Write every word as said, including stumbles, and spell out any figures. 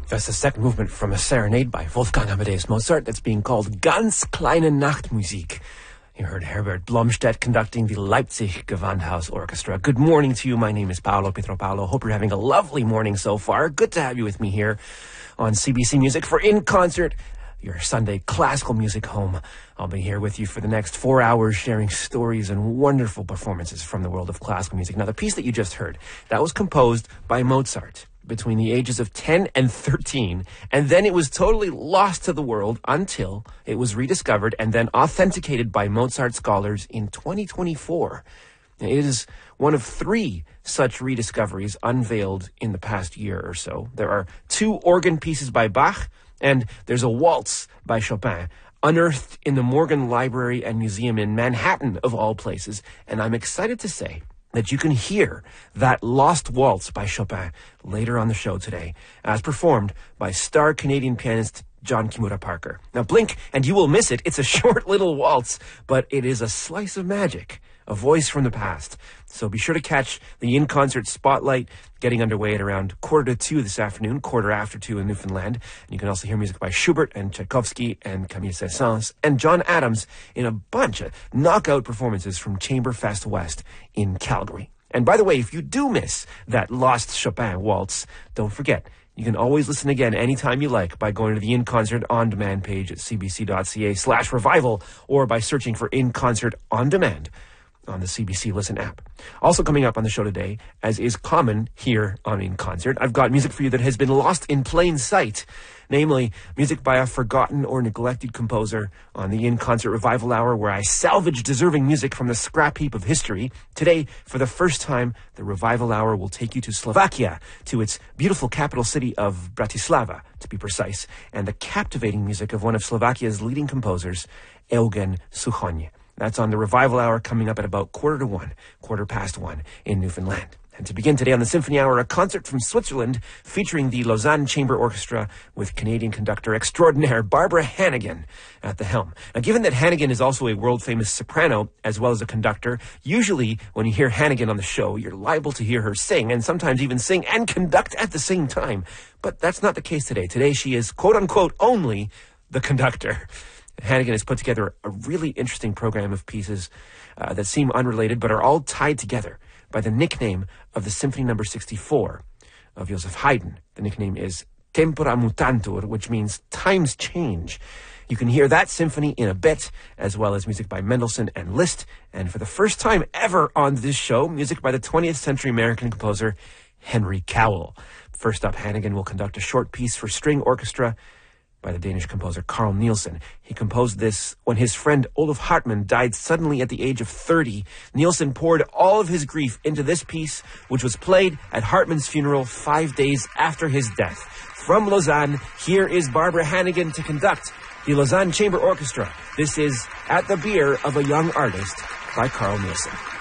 That's the second movement from a serenade by Wolfgang Amadeus Mozart that's being called Ganz kleine Nachtmusik. You heard Herbert Blomstedt conducting the Leipzig Gewandhaus Orchestra. Good morning to you. My name is Paolo Pietropalo. Hope you're having a lovely morning so far. Good to have you with me here on C B C Music for In Concert, your Sunday classical music home. I'll be here with you for the next four hours sharing stories and wonderful performances from the world of classical music. Now, the piece that you just heard, that was composed by Mozart between the ages of ten and thirteen, and then it was totally lost to the world until it was rediscovered and then authenticated by Mozart scholars in twenty twenty-four. It is one of three such rediscoveries unveiled in the past year or so. There are two organ pieces by Bach, and there's a waltz by Chopin, unearthed in the Morgan Library and Museum in Manhattan, of all places. And I'm excited to say that you can hear that lost waltz by Chopin later on the show today, as performed by star Canadian pianist John Kimura Parker. Now, blink and you will miss it. It's a short little waltz, but it is a slice of magic, a voice from the past. So be sure to catch the In-Concert Spotlight getting underway at around quarter to two this afternoon, quarter after two in Newfoundland. And you can also hear music by Schubert and Tchaikovsky and Camille Saint-Saëns and John Adams in a bunch of knockout performances from Chamberfest West in Calgary. And by the way, if you do miss that lost Chopin waltz, don't forget, you can always listen again anytime you like by going to the In Concert On Demand page at cbc.ca slash revival or by searching for In Concert On Demand on the C B C Listen app. Also coming up on the show today, as is common here on In Concert, I've got music for you that has been lost in plain sight, namely music by a forgotten or neglected composer on the In Concert Revival Hour, where I salvage deserving music from the scrap heap of history. Today, for the first time, the Revival Hour will take you to Slovakia, to its beautiful capital city of Bratislava, to be precise, and the captivating music of one of Slovakia's leading composers, Eugen Suchon. That's on the Revival Hour coming up at about quarter to one, quarter past one in Newfoundland. And to begin today on the Symphony Hour, a concert from Switzerland featuring the Lausanne Chamber Orchestra with Canadian conductor extraordinaire Barbara Hannigan at the helm. Now, given that Hannigan is also a world-famous soprano as well as a conductor, usually when you hear Hannigan on the show, you're liable to hear her sing, and sometimes even sing and conduct at the same time. But that's not the case today. Today she is, quote-unquote, only the conductor. Hannigan has put together a really interesting program of pieces uh, that seem unrelated but are all tied together by the nickname of the Symphony Number sixty-four of Joseph Haydn. The nickname is Tempora Mutantur, which means times change. You can hear that symphony in a bit, as well as music by Mendelssohn and Liszt. And for the first time ever on this show, music by the twentieth century American composer Henry Cowell. First up, Hannigan will conduct a short piece for string orchestra by the Danish composer Carl Nielsen. He composed this when his friend Olaf Hartmann died suddenly at the age of thirty. Nielsen poured all of his grief into this piece, which was played at Hartmann's funeral five days after his death. From Lausanne, here is Barbara Hannigan to conduct the Lausanne Chamber Orchestra. This is At the Bier of a Young Artist by Carl Nielsen.